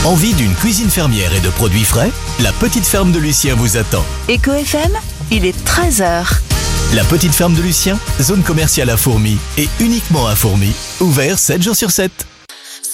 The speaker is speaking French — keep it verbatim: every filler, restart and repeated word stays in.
Envie d'une cuisine fermière et de produits frais? La petite ferme de Lucien vous attend. Eco F M, il est treize heures. La petite ferme de Lucien, zone commerciale à Fourmies et uniquement à Fourmies, ouvert sept jours sur sept.